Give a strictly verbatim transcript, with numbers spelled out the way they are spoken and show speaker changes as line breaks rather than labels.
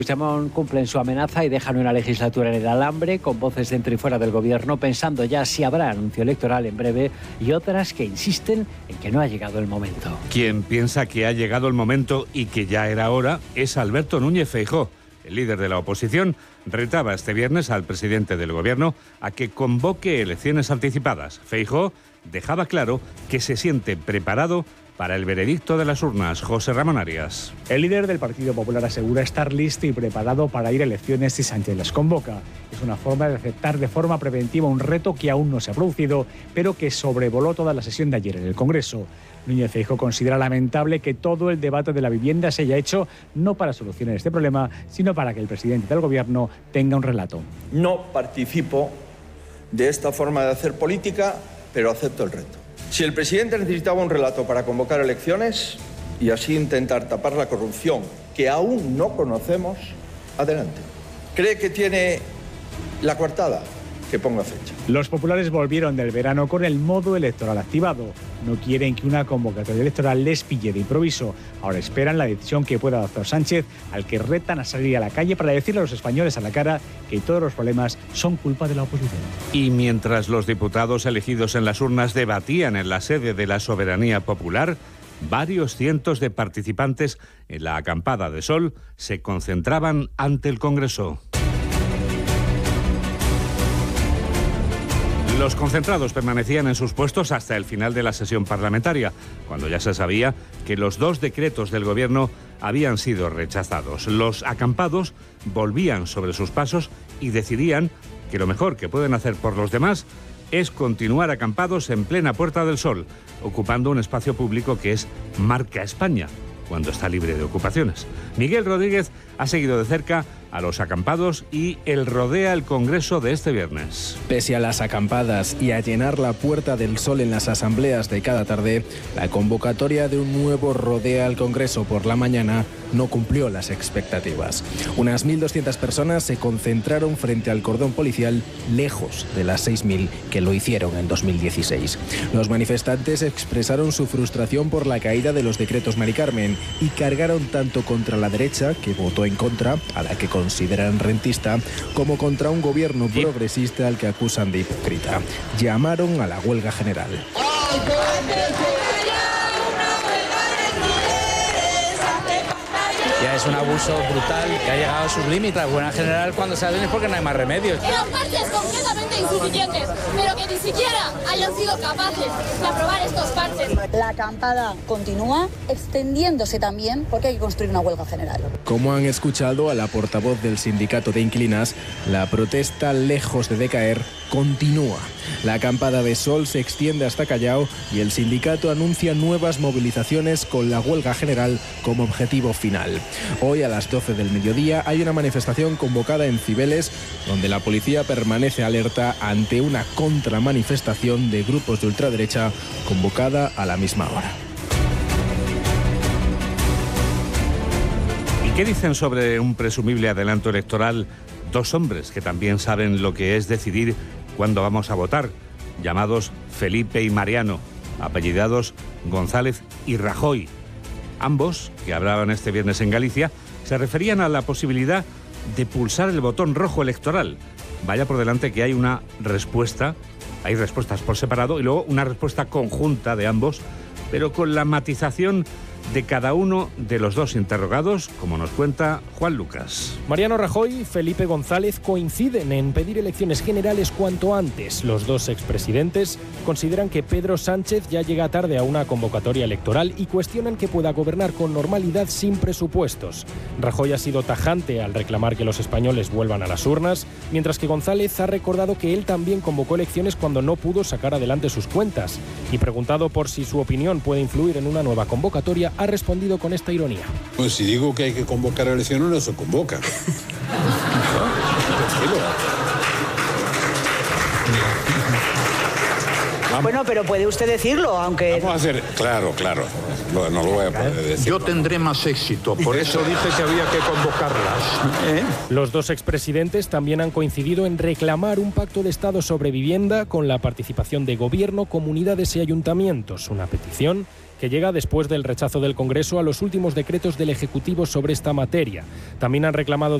Puigdemont cumplen su amenaza y dejan una legislatura en el alambre, con voces dentro y fuera del gobierno pensando ya si habrá anuncio electoral en breve y otras que insisten en que no ha llegado el momento.
Quien piensa que ha llegado el momento y que ya era hora es Alberto Núñez Feijóo. El líder de la oposición retaba este viernes al presidente del gobierno a que convoque elecciones anticipadas. Feijóo dejaba claro que se siente preparado para el veredicto de las urnas. José Ramón Arias.
El líder del Partido Popular asegura estar listo y preparado para ir a elecciones si Sánchez las convoca. Es una forma de aceptar de forma preventiva un reto que aún no se ha producido, pero que sobrevoló toda la sesión de ayer en el Congreso. Núñez Feijóo considera lamentable que todo el debate de la vivienda se haya hecho no para solucionar este problema, sino para que el presidente del gobierno tenga un relato.
No participo de esta forma de hacer política, pero acepto el reto. Si el presidente necesitaba un relato para convocar elecciones y así intentar tapar la corrupción que aún no conocemos, adelante. ¿Cree que tiene la coartada? Que ponga fecha.
Los populares volvieron del verano con el modo electoral activado. No quieren que una convocatoria electoral les pille de improviso. Ahora esperan la decisión que pueda adoptar Sánchez, al que retan a salir a la calle para decirle a los españoles a la cara que todos los problemas son culpa de la oposición.
Y mientras los diputados elegidos en las urnas debatían en la sede de la Soberanía Popular, varios cientos de participantes en la acampada de sol se concentraban ante el Congreso. Los concentrados permanecían en sus puestos hasta el final de la sesión parlamentaria, cuando ya se sabía que los dos decretos del Gobierno habían sido rechazados. Los acampados volvían sobre sus pasos y decidían que lo mejor que pueden hacer por los demás es continuar acampados en plena Puerta del Sol, ocupando un espacio público que es Marca España, cuando está libre de ocupaciones. Miguel Rodríguez ha seguido de cerca a los acampados y el rodea el Congreso de este viernes.
Pese a las acampadas y a llenar la Puerta del Sol en las asambleas de cada tarde, la convocatoria de un nuevo rodea al Congreso por la mañana no cumplió las expectativas. Unas mil doscientas personas se concentraron frente al cordón policial, lejos de las seis mil que lo hicieron en dos mil dieciséis. Los manifestantes expresaron su frustración por la caída de los decretos Mari Carmen y cargaron tanto contra la derecha, que votó en contra, a la que consideran rentista, como contra un gobierno progresista al que acusan de hipócrita. Llamaron a la huelga general.
Ya es un abuso brutal que ha llegado a sus límites. La huelga general, cuando se hacen es porque no hay más remedios.
Eran parches completamente insuficientes, pero que ni siquiera hayan sido capaces de aprobar estos parches.
La acampada continúa extendiéndose también porque hay que construir una huelga general.
Como han escuchado a la portavoz del sindicato de inquilinas, la protesta, lejos de decaer, continúa. La acampada de sol se extiende hasta Callao y el sindicato anuncia nuevas movilizaciones con la huelga general como objetivo final. Hoy a las doce del mediodía hay una manifestación convocada en Cibeles, donde la policía permanece alerta ante una contramanifestación de grupos de ultraderecha convocada a la misma hora.
¿Y qué dicen sobre un presumible adelanto electoral dos hombres que también saben lo que es decidir cuándo vamos a votar, llamados Felipe y Mariano, apellidados González y Rajoy? Ambos, que hablaban este viernes en Galicia, se referían a la posibilidad de pulsar el botón rojo electoral. Vaya por delante que hay una respuesta, hay respuestas por separado y luego una respuesta conjunta de ambos, pero con la matización de cada uno de los dos interrogados, como nos cuenta Juan Lucas.
Mariano Rajoy y Felipe González coinciden en pedir elecciones generales cuanto antes. Los dos expresidentes consideran que Pedro Sánchez ya llega tarde a una convocatoria electoral y cuestionan que pueda gobernar con normalidad sin presupuestos. Rajoy ha sido tajante al reclamar que los españoles vuelvan a las urnas, mientras que González ha recordado que él también convocó elecciones cuando no pudo sacar adelante sus cuentas. Y preguntado por si su opinión puede influir en una nueva convocatoria, ha respondido con esta ironía.
Pues si digo que hay que convocar elecciones, no se convoca.
Vamos. Bueno, pero puede usted decirlo, aunque...
Vamos a hacer... Claro, claro. No, no lo voy a poder decir.
Yo tendré más éxito, por eso dije que había que convocarlas. ¿eh?
Los dos expresidentes también han coincidido en reclamar un pacto de Estado sobre vivienda con la participación de gobierno, comunidades y ayuntamientos, una petición que llega después del rechazo del Congreso a los últimos decretos del Ejecutivo sobre esta materia. También han reclamado